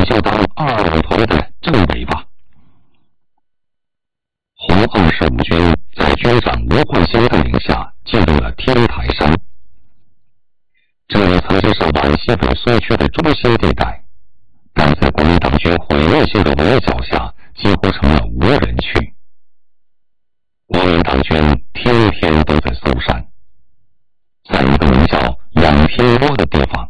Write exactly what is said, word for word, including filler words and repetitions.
就当二龙团的政委吧。红二十五军在军长罗贯兴带领下进入了天台山。这里曾经是皖西北苏区的中心地带，但在国民党军毁灭性的围剿下，几乎成了无人区。国民党军天天都在搜山，在一个名叫仰天窝的地方，